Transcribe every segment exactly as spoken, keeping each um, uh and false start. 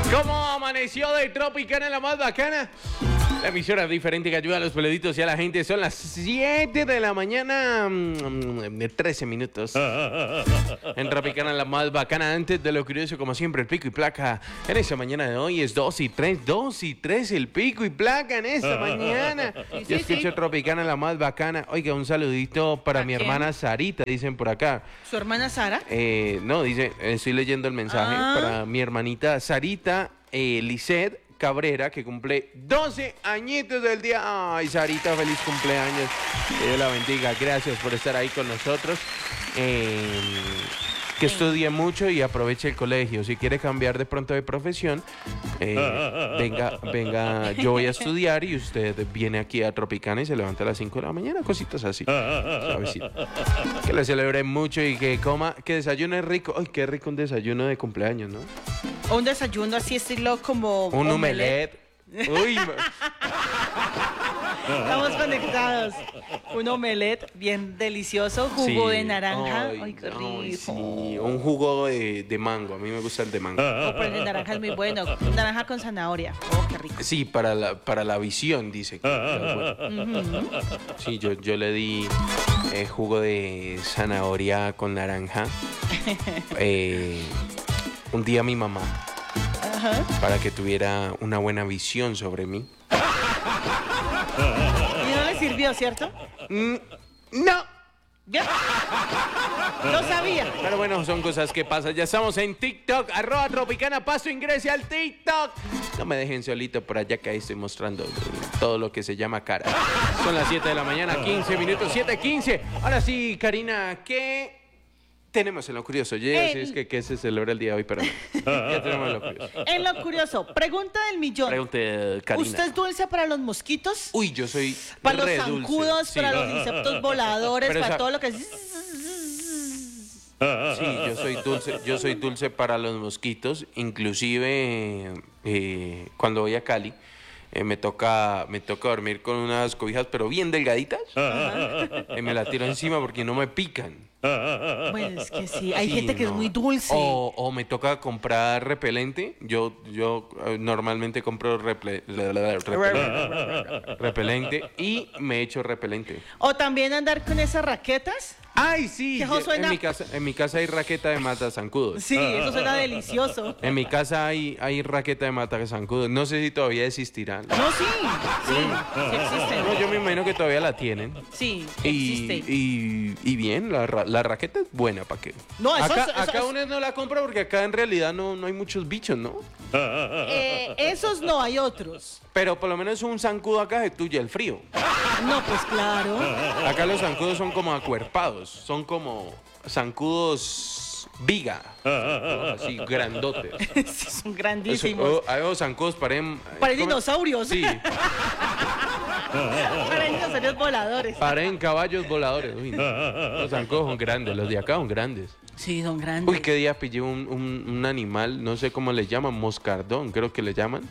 ¿Cómo amaneció de Tropicana, la más bacana? La emisora diferente que ayuda a los peladitos y a la gente. Son las siete de la mañana, de trece minutos. En Tropicana, la más bacana. Antes de lo curioso, como siempre, el pico y placa. En esa mañana de hoy es dos y tres, dos y tres, el pico y placa en esta mañana. Sí, Yo sí, escucho sí. Tropicana, la más bacana. Oiga, un saludito para ¿A mi quién? hermana Sarita, dicen por acá. ¿Su hermana Sara? Eh, no, dice, estoy leyendo el mensaje Ah. para mi hermanita Sarita eh, Lisset Cabrera, que cumple doce añitos del día. Ay, Sarita, feliz cumpleaños. Que Dios la bendiga. Gracias por estar ahí con nosotros. Eh, que estudie mucho y aproveche el colegio. Si quiere cambiar de pronto de profesión, eh, venga, venga, yo voy a estudiar y usted viene aquí a Tropicana y se levanta a las cinco de la mañana, cositas así. Suavecito. Que le celebre mucho y que coma, que desayune rico. Ay, qué rico un desayuno de cumpleaños, ¿no? O un desayuno así estilo como... Un omelette. omelette. Uy, ma- Estamos conectados. Un omelette bien delicioso, jugo sí. de naranja. Ay, Ay, qué rico. ay, sí. Un jugo de, de mango. A mí me gusta el de mango. Oh, pero el de naranja es muy bueno. Naranja con zanahoria. Oh, qué rico. Sí, para la, para la visión, dice. Que es bueno. Ujú. Sí, yo, yo le di eh, jugo de zanahoria con naranja. Eh, un día a mi mamá, Ajá. para que tuviera una buena visión sobre mí. Y no le sirvió, ¿cierto? Mm, no. ¿Ya? No sabía. Pero bueno, son cosas que pasan. Ya estamos en TikTok, arroba Tropicana Pasto, ingrese al TikTok. No me dejen solito por allá que ahí estoy mostrando todo lo que se llama cara. Son las siete de la mañana, quince minutos, siete quince. Ahora sí, Karina, ¿qué tenemos en lo curioso? Yo ya sé El- es que, que se celebra el día de hoy, pero no. Ya tenemos en lo curioso. En lo curioso, pregunta del millón. Pregunte, Karina. ¿Usted es dulce para los mosquitos? Uy, yo soy Para los re dulce. zancudos, Sí. para los insectos voladores, Pero para esa- todo lo que es... Sí, yo soy dulce, yo soy dulce para los mosquitos, inclusive eh, cuando voy a Cali eh, me toca me toca dormir con unas cobijas pero bien delgaditas, eh, me la tiro encima porque no me pican. Bueno, es que sí, hay Sí, gente que no. es muy dulce. O, o me toca comprar repelente. Yo, yo eh, normalmente compro reple- repelente, repelente y me echo repelente. O también andar con esas raquetas. ¡Ay, sí! ¿Qué jo yo- suena? En mi casa, en mi casa hay raqueta de matazancudos. Sí, eso suena delicioso. En mi casa hay, hay raqueta de matazancudos. No sé si todavía existirán. No, sí, sí, sí existen. No, yo me imagino que todavía la tienen. Sí, Y, existen. y, y bien, la, ra- la raqueta es buena, ¿para qué? No, eso acá es- eso acá es- uno no la compra porque acá en realidad no, no hay muchos bichos, ¿no? Eh, esos no, hay otros. Pero por lo menos un zancudo acá se tuya el frío. No, pues claro. Acá los zancudos son como acuerpados, son como zancudos viga, zancudos así grandotes. Sí, son Eso- grandísimos. oh, hay unos zancudos parecen... Parecen ¿cómo? dinosaurios. Sí, Parecen dinosaurios voladores. parecen caballos voladores. Uy, no. Los zancudos son grandes, los de acá son grandes. Sí, son grandes. Uy, qué día pillé un, un, un animal, no sé cómo le llaman, moscardón, creo que le llaman.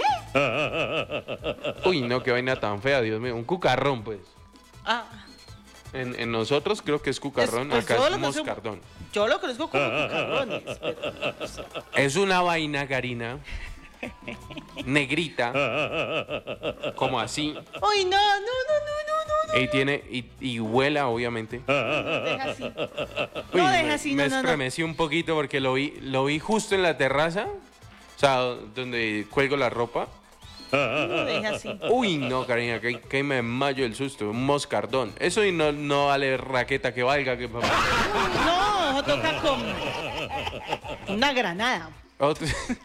Uy, no, qué vaina tan fea, Dios mío. Un cucarrón, pues. Ah, En, en nosotros creo que es cucarrón, Es- pues acá yo es lo conozco- moscardón. yo lo conozco como cucarrones. pero- Es una vaina, Karina, negrita, como así, Uy, no, no, no, no, no, y tiene, y, y vuela, obviamente. no. Deja así. Uy, No deja me, así, me no, no, no. estremecí un poquito porque lo vi, lo vi justo en la terraza, o sea, donde cuelgo la ropa. No deja así. Uy, no, Karina, que, que me mayo el susto, un moscardón. Eso y no, no vale raqueta que valga. Que... No, eso toca con una granada. Otro-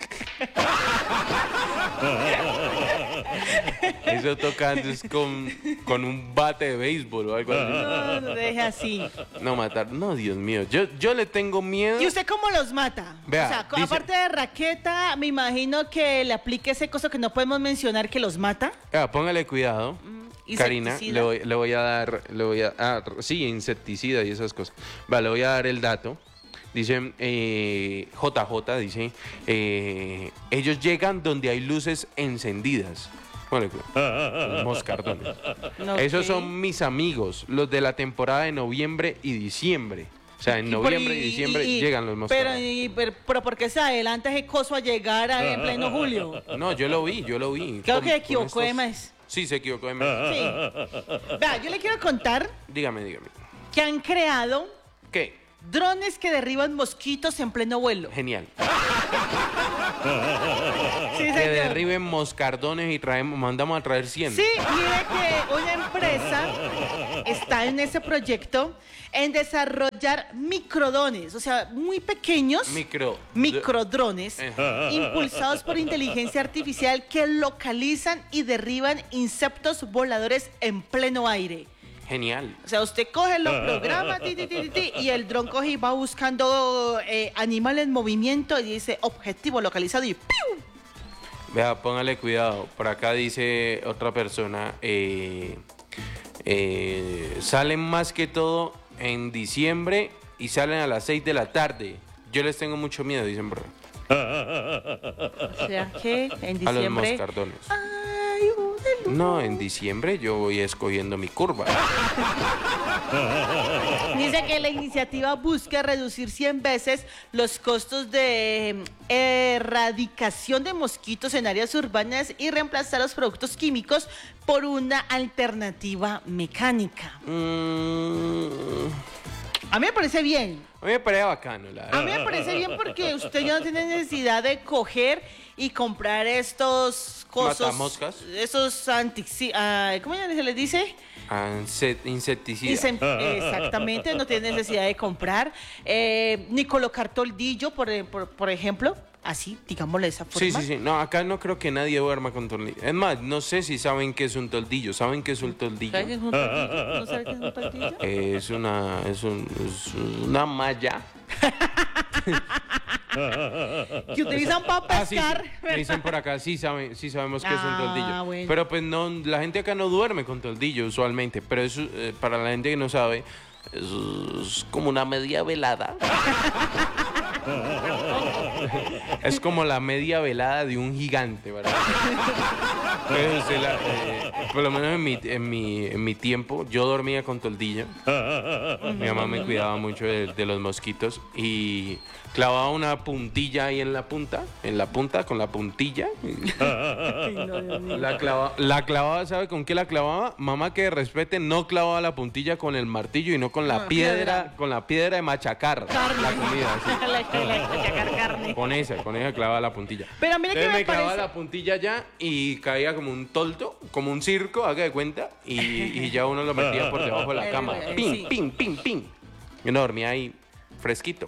Eso toca antes con, con un bate de béisbol o algo así. No, no deja así. No matar, no, Dios mío. Yo, yo le tengo miedo. ¿Y usted cómo los mata? Vea, o sea, co- dice- aparte de raqueta, me imagino que le aplique ese coso que no podemos mencionar que los mata. Ah, póngale cuidado. Karina, insecticida. le voy, le voy a dar, le voy a, ah, sí, insecticida y esas cosas. Va, le voy a dar el dato. Dice, eh, J J dice, eh, ellos llegan donde hay luces encendidas. Póngale cuidado. Los moscardones. No, Esos ok. son mis amigos, los de la temporada de noviembre y diciembre. sea, en Y por- noviembre y, y- diciembre y- llegan los pero, moscardones. y- pero, pero ¿por qué se adelanta ese coso a llegar a- en pleno julio? No, yo lo vi, yo lo vi. Creo Con- que se con equivocó de estos- mes. Sí, se equivocó de mes. Sí. Vea, yo le quiero contar Dígame, dígame. que han creado ¿Qué? drones que derriban mosquitos en pleno vuelo. Genial. Sí, Que señor. derriben moscardones y traemos, mandamos a traer cien. Sí, mire que una empresa está en ese proyecto en desarrollar microdrones, o sea, muy pequeños. Micro. Microdrones Eh. impulsados por inteligencia artificial que localizan y derriban insectos voladores en pleno aire. Genial. O sea, usted coge los programas ti, ti, ti, ti, ti, y el dron coge y va buscando eh, animales en movimiento y dice objetivo localizado y ¡piu! Vea, póngale cuidado. Por acá dice otra persona, eh, eh, salen más que todo en diciembre y salen a las seis de la tarde. Yo les tengo mucho miedo, dicen por ahí. O sea que en A los diciembre. moscardones. Ay, una luz. No, en diciembre yo voy escogiendo mi curva. Dice que la iniciativa busca reducir cien veces los costos de eh, erradicación de mosquitos en áreas urbanas y reemplazar los productos químicos por una alternativa mecánica. Mm, A mí me parece bien. a mí me parece bacano, la A mí verdad. me parece bien porque usted ya no tiene necesidad de coger y comprar estos cosas. ¿Matamoscas? Esos anti... ah, ¿Cómo se les dice? Anse- Insecticida. Y se- exactamente, no tiene necesidad de comprar. Eh, ni colocar toldillo, por, e- por, por ejemplo. Así, digámosle de esa forma. Sí, sí, sí. No, acá no creo que nadie duerma con toldillo. Es más, no sé si saben qué es un toldillo. ¿Saben qué es un toldillo? ¿Sabe qué es un toldillo? ¿No sabe qué es un toldillo? Es una, es, un- es una malla. Que utilizan para Ah, sí, pescar. sí. Me dicen por acá, sí, saben, sí sabemos que es un Ah, toldillo. bueno. Pero pues no, la gente acá no duerme con toldillo usualmente. Pero eso, eh, para la gente que no sabe, es como una media velada. Es como la media velada de un gigante, ¿verdad? Pues, se la- eh, por lo menos en mi, en, mi, en mi tiempo, yo dormía con toldillo. Mi mamá me cuidaba mucho de, de los mosquitos y clavaba una puntilla ahí en la punta, en la punta, con la puntilla. Ay, no, Dios mío. La clavaba, la clavaba, ¿sabe con qué la clavaba? Mamá, que respete, no clavaba la puntilla con el martillo y no con la No, piedra, piedra. con la piedra de machacar Carne. la comida. sí. La- la- la- sacar carne. Con esa, con esa clavaba la puntilla. Pero mire que Entonces me me clavaba parece- la puntilla ya y caía como un tolto, como un circo, haga de cuenta, y, y ya uno lo metía por debajo de la El- cama. el- Pin, sí. pin, pin, pin. Y uno dormía ahí fresquito.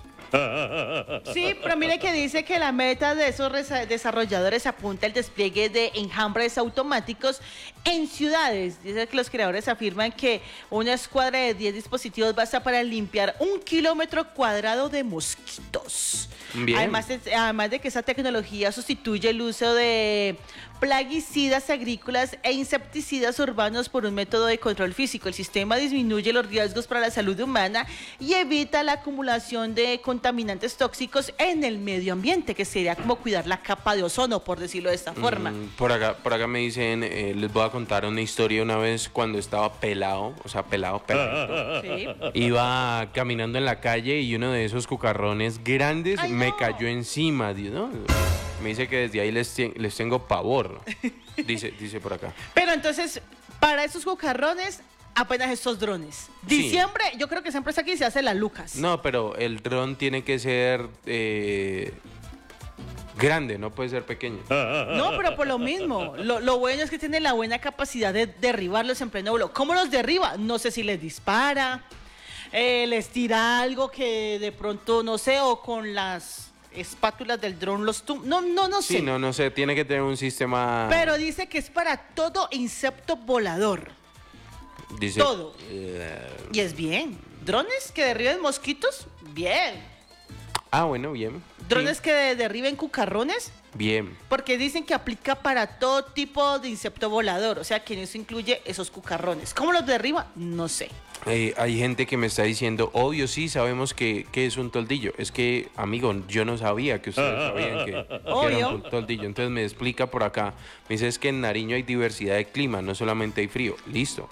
Sí, pero mire que dice que la meta de esos resa- desarrolladores apunta al despliegue de enjambres automáticos en ciudades. Dice que los creadores afirman que una escuadra de diez dispositivos basta para limpiar un kilómetro cuadrado de mosquitos. Bien. Además, es- además de que esa tecnología sustituye el uso de plaguicidas agrícolas e insecticidas urbanos por un método de control físico. El sistema disminuye los riesgos para la salud humana y evita la acumulación de contaminantes tóxicos en el medio ambiente, que sería como cuidar la capa de ozono, por decirlo de esta forma. Mm, por acá, por acá me dicen, eh, les voy a contar una historia una vez cuando estaba pelado, o sea, pelado, peladito. Sí. Iba caminando en la calle y uno de esos cucarrones grandes Ay, me no. cayó encima, Dios, ¿no? Me dice que desde ahí les, te- les tengo pavor. Dice, dice por acá. Pero entonces, para esos cucarrones, apenas estos drones. Sí. Diciembre, yo creo que esa empresa aquí se hace la Lucas. No, pero el dron tiene que ser eh, grande, no puede ser pequeño. No, pero por lo mismo. Lo, lo bueno es que tiene la buena capacidad de derribarlos en pleno vuelo. ¿Cómo los derriba? No sé si les dispara, eh, les tira algo que de pronto, no sé, o con las espátulas del dron los tum... No, no, no sé. Sí, no, no sé, tiene que tener un sistema... Pero dice que es para todo insecto volador. dice, todo. eh, Y es bien. ¿Drones que derriben mosquitos? Bien. ah, bueno, bien. ¿Drones Sí, que de- derriben cucarrones? bien. Porque dicen que aplica para todo tipo de insecto volador, o sea que en eso incluye esos cucarrones. ¿Cómo los derriba? No sé. Eh, hay gente que me está diciendo, obvio, sí, sabemos que, que es un toldillo. Es que, amigo, yo no sabía que ustedes sabían que, que era Obvio. un toldillo. Entonces me explica por acá. Me dice, es que en Nariño hay diversidad de clima, no solamente hay frío. Listo.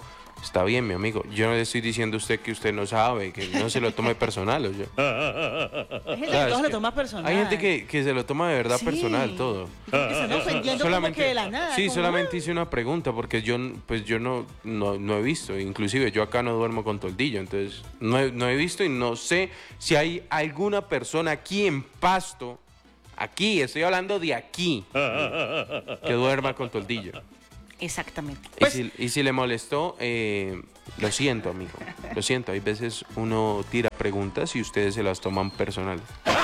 Está bien, mi amigo. Yo no le estoy diciendo a usted que usted no sabe, que no se lo tome personal. O yo. Es gente que todo se lo toma personal. Hay gente que, que se lo toma de verdad Sí. personal todo. Y como que se están ofendiendo como que de la nada. sí, como, solamente "Ah". hice una pregunta porque yo, pues yo no, no, no he visto. Inclusive yo acá no duermo con toldillo, entonces no he, no he visto y no sé si hay alguna persona aquí en Pasto, aquí, estoy hablando de aquí, que duerma con toldillo. Exactamente. Y, Pues, si, y si le molestó, eh, lo siento, amigo. Lo siento. Hay veces uno tira preguntas y ustedes se las toman personal.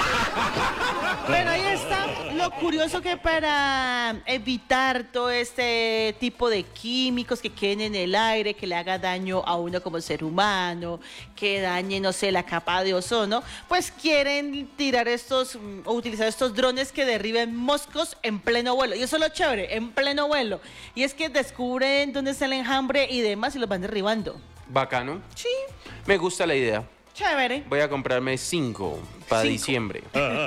pero ahí está lo curioso, que para evitar todo este tipo de químicos que queden en el aire, que le haga daño a uno como ser humano, que dañe, no sé, la capa de ozono, pues quieren tirar estos, mm, o utilizar estos drones que derriben moscos en pleno vuelo. Y eso es lo chévere, en pleno vuelo. Y es que descubren dónde está el enjambre y demás y los van derribando. Bacano. Sí, Me gusta la idea. chévere. Voy a comprarme cinco para Cinco. diciembre.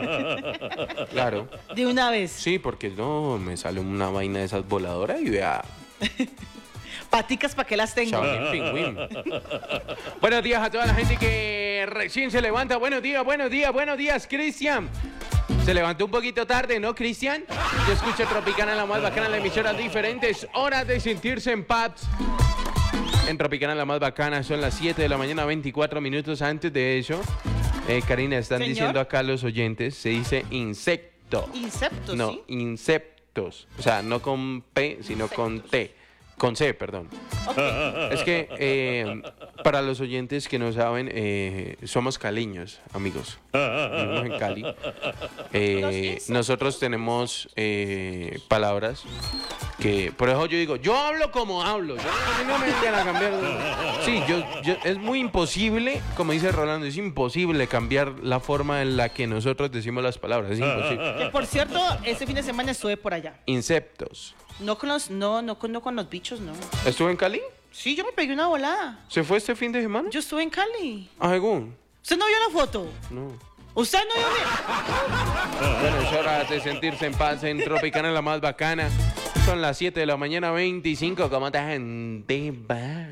Claro. De una vez. Sí, porque no, me sale una vaina de esas voladoras y vea. Paticas, ¿para qué las tengo? Shaolin Pingüín. Buenos días a toda la gente que recién se levanta. Buenos días, buenos días, buenos días, Cristian. Se levantó un poquito tarde, ¿no, Cristian? Yo escucho Tropicana, la más bacana, la emisora diferentes. Horas de sentirse en paz. En Tropicana, la más bacana, son las siete de la mañana, veinticuatro minutos. Antes de eso, eh, Karina, están Señor. diciendo acá los oyentes, se dice insecto. Insectos, No, ¿sí? insectos. O sea, no con P, sino con T. Con C, perdón. Ok. Es que eh, para los oyentes que no saben, eh, somos caleños, amigos. Vivimos en Cali. Eh, nosotros tenemos eh, palabras que, por eso yo digo, yo hablo como hablo. Yo, a mí no me vayan a cambiar. Sí, yo, yo- es muy imposible, como dice Rolando, es imposible cambiar la forma en la que nosotros decimos las palabras. Es imposible. Que, por cierto, este fin de semana estuve por allá. Insectos. No con los, no, no con, no con los bichos, no. ¿Estuvo en Cali? Sí, yo me pegué una volada. ¿Se fue este fin de semana? Yo estuve en Cali. ¿A según? ¿Usted no vio la foto? No. ¿Usted no vio mi... Bueno, es hora de sentirse en paz en Tropicana, la más bacana. Son las siete de la mañana, veinticinco. ¿Cómo esta gente va?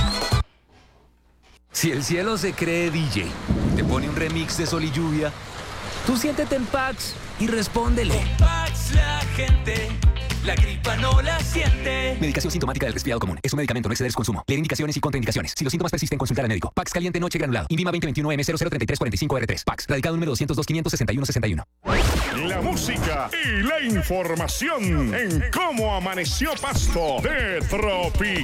Si el cielo se cree D J y te pone un remix de Sol y Lluvia, tú siéntete en Pax y respóndele. Pax, la gente, la gripa no la siente. Medicación sintomática del resfriado común. Es un medicamento, no exceder su consumo. Leer indicaciones y contraindicaciones. Si los síntomas persisten, consultar al médico. Pax caliente noche granulado. Invima veinte veintiuno M cero cero treinta y tres cuarenta y cinco R tres. Pax. Radicado número doscientos dos, quinientos sesenta y uno, sesenta y uno. La música y la información en Cómo Amaneció Pasto de Tropi.